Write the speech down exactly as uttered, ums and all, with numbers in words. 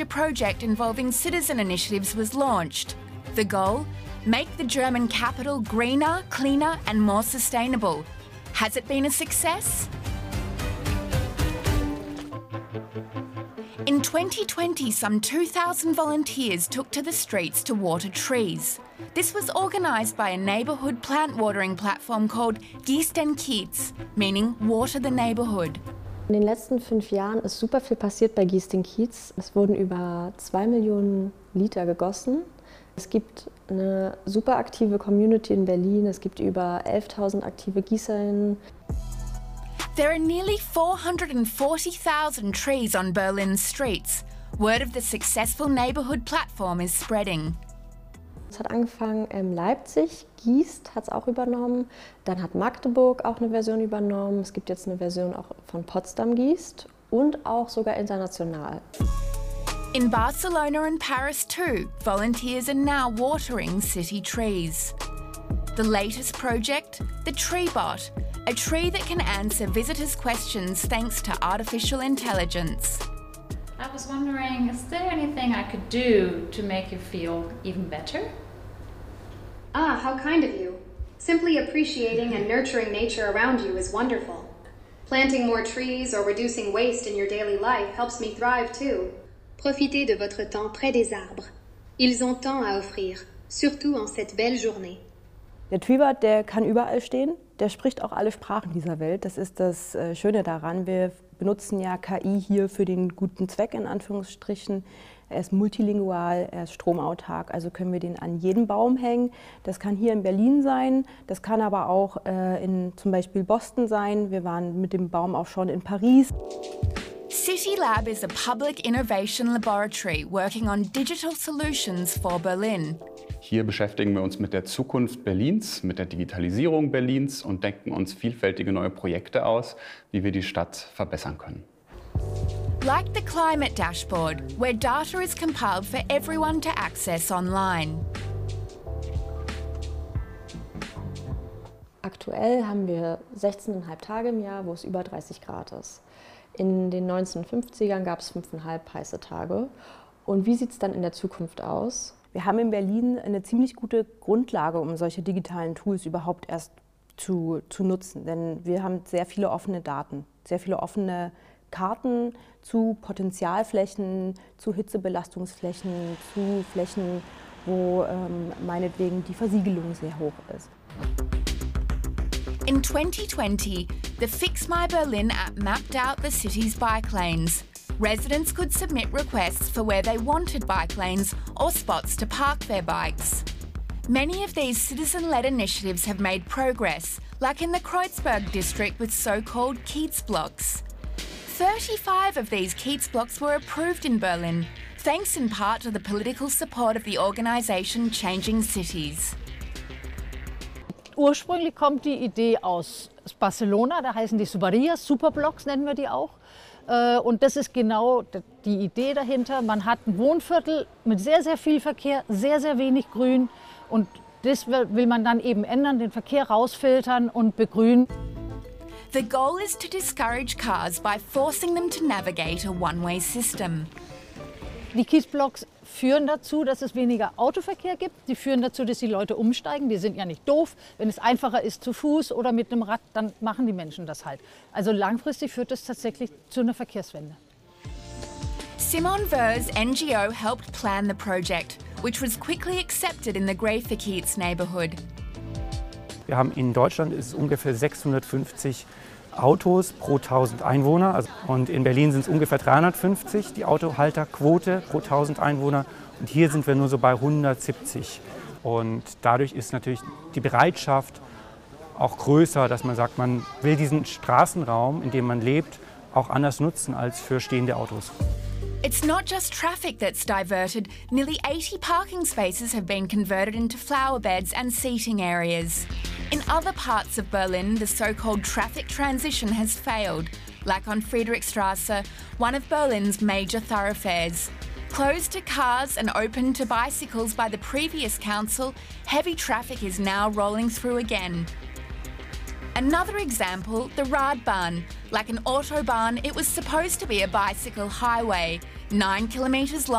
project involving citizen initiatives was launched. The goal? Make the German capital greener, cleaner and more sustainable. Has it been a success? In twenty twenty, some two thousand volunteers took to the streets to water trees. This was organised by a neighbourhood plant watering platform called Gieß den Kiez, meaning water the neighbourhood. In den letzten fünf Jahren ist super viel passiert bei Gieß den Kiez. Es wurden über zwei Millionen Liter gegossen. Es gibt eine super aktive Community in Berlin. Es gibt über elftausend aktive Gießerinnen. There are nearly four hundred forty thousand trees on Berlin's streets. Word of the successful neighbourhood platform is spreading. Es hat angefangen in Leipzig, Gießt hat es auch übernommen, dann hat Magdeburg auch eine Version übernommen, es gibt jetzt eine Version auch von Potsdam Gießt und auch sogar international. In Barcelona and Paris too, volunteers are now watering city trees. The latest project, the TreeBot, a tree that can answer visitors' questions thanks to artificial intelligence. I was wondering, is there anything I could do to make you feel even better? Ah, how kind of you. Simply appreciating and nurturing nature around you is wonderful. Planting more trees or reducing waste in your daily life helps me thrive too. Profitez de votre temps près des arbres. Ils ont tant à offrir, surtout en cette belle journée. Der TreeBot, der kann überall stehen, der spricht auch alle Sprachen dieser Welt. Das ist das Schöne daran. Wir benutzen ja K I hier für den guten Zweck, in Anführungsstrichen. Er ist multilingual, er ist stromautark, also können wir den an jeden Baum hängen. Das kann hier in Berlin sein, das kann aber auch äh, in zum Beispiel Boston sein. Wir waren mit dem Baum auch schon in Paris. CityLab is a public innovation laboratory working on digital solutions for Berlin. Hier beschäftigen wir uns mit der Zukunft Berlins, mit der Digitalisierung Berlins und denken uns vielfältige neue Projekte aus, wie wir die Stadt verbessern können. Like the climate dashboard, where data is compiled for everyone to access online. Aktuell haben wir sechzehn Komma fünf Tage im Jahr, wo es über dreißig Grad ist. In den neunzehnhundertfünfzigern gab es fünf Komma fünf heiße Tage. Und wie sieht es dann in der Zukunft aus? Wir haben in Berlin eine ziemlich gute Grundlage, um solche digitalen Tools überhaupt erst zu, zu nutzen. Denn wir haben sehr viele offene Daten, sehr viele offene Karten zu Potenzialflächen, zu Hitzebelastungsflächen, zu Flächen, wo ähm, meinetwegen die Versiegelung sehr hoch ist. In twenty twenty, the Fix My Berlin app mapped out the city's bike lanes. Residents could submit requests for where they wanted bike lanes or spots to park their bikes. Many of these citizen-led initiatives have made progress, like in the Kreuzberg district with so-called Kiez blocks. thirty-five of these Kiez blocks were approved in Berlin, thanks in part to the political support of the organisation Changing Cities. Ursprünglich kommt die Idee aus Barcelona, da heißen die Subarías, Superblocks nennen wir die auch. Und das ist genau die Idee dahinter. Man hat ein Wohnviertel mit sehr, sehr viel Verkehr, sehr, sehr wenig Grün. Und das will man dann eben ändern, den Verkehr rausfiltern und begrünen. The goal is to discourage cars by forcing them to navigate a one-way system. Die Kiezblocks führen dazu, dass es weniger Autoverkehr gibt. Die führen dazu, dass die Leute umsteigen. Die sind ja nicht doof. Wenn es einfacher ist zu Fuß oder mit einem Rad, dann machen die Menschen das halt. Also langfristig führt es tatsächlich zu einer Verkehrswende. Simon Ver's N G O helped plan the project, which was quickly accepted in the Graefe-Kiez neighbourhood. Wir haben in Deutschland ist ungefähr sechshundertfünfzig Autos pro tausend Einwohner. Also, und in Berlin sind es ungefähr dreihundertfünfzig, die Autohalterquote pro tausend Einwohner. Und hier sind wir nur so bei hundertsiebzig. Und dadurch ist natürlich die Bereitschaft auch größer, dass man sagt, man will diesen Straßenraum, in dem man lebt, auch anders nutzen als für stehende Autos. It's not just traffic that's diverted. Nearly eighty parking spaces have been converted into flower beds and seating areas. In other parts of Berlin, the so-called traffic transition has failed, like on Friedrichstraße, one of Berlin's major thoroughfares. Closed to cars and open to bicycles by the previous council, heavy traffic is now rolling through again. Another example, the Radbahn. Like an autobahn, it was supposed to be a bicycle highway, nine kilometres long.